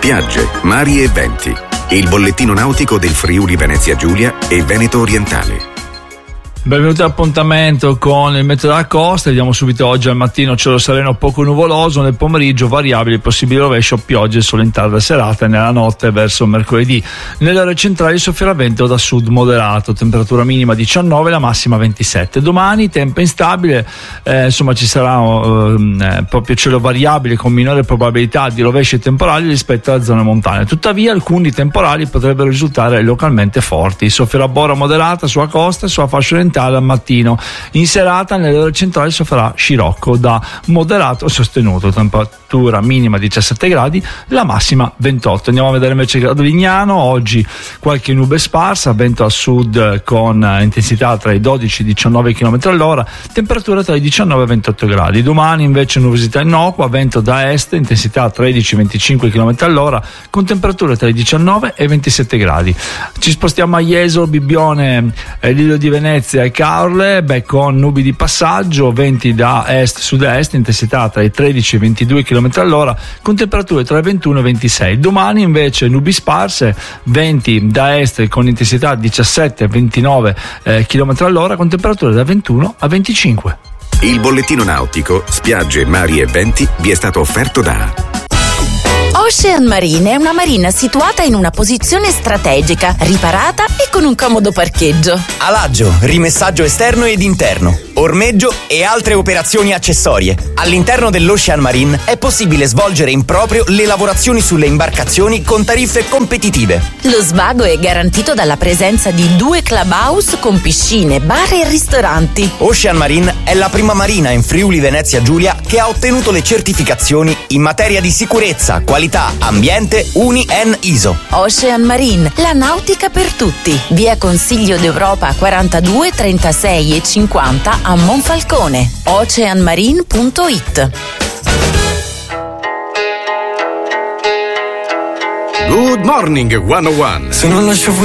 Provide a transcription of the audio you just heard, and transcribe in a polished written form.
spiagge, mari e venti. Il bollettino nautico del Friuli Venezia Giulia e Veneto Orientale. Benvenuti all'appuntamento con il meteo della costa. Vediamo subito oggi al mattino cielo sereno poco nuvoloso, nel pomeriggio variabili, possibile rovescio, piogge solo in tarda serata e nella notte verso mercoledì. Nelle aree centrali soffierà vento da sud moderato, temperatura minima 19, la massima 27. Domani tempo instabile, ci sarà proprio cielo variabile con minore probabilità di rovesci temporali rispetto alle zone montane. Tuttavia alcuni temporali potrebbero risultare localmente forti. Soffierà bora moderata sulla costa e sulla fascia orientale al mattino. In serata nelle ore centrali sofferà scirocco da moderato sostenuto, temperatura minima 17 gradi, la massima 28. Andiamo a vedere invece il grado Lignano. Oggi qualche nube sparsa, vento a sud con intensità tra i 12 e i 19 km all'ora, temperatura tra i 19 e i 28 gradi. Domani invece nuvosità innocua, vento da est, intensità 13-25 km all'ora, con temperature tra i 19 e i 27 gradi. Ci spostiamo a Jesolo, Bibbione, Lido di Venezia e Caorle, con nubi di passaggio, venti da est-sud-est, intensità tra i 13 e i 22 km all'ora, con temperature tra i 21 e i 26. Domani invece nubi sparse, venti da est con intensità 17 e 29 km all'ora, con temperature da 21 a 25. Il bollettino nautico, spiagge, mari e venti vi è stato offerto da Ocean Marine è una marina situata in una posizione strategica, riparata e con un comodo parcheggio. Alaggio, rimessaggio esterno ed interno, ormeggio e altre operazioni accessorie. All'interno dell'Ocean Marine è possibile svolgere in proprio le lavorazioni sulle imbarcazioni con tariffe competitive. Lo svago è garantito dalla presenza di 2 clubhouse con piscine, bar e ristoranti. Ocean Marine è la prima marina in Friuli Venezia Giulia che ha ottenuto le certificazioni in materia di sicurezza, qualità, ambiente UNI-EN ISO. Ocean Marine, la nautica per tutti. Via Consiglio d'Europa 42, 36 e 50 a Monfalcone. oceanmarine.it. Good Morning 101. Se non lascio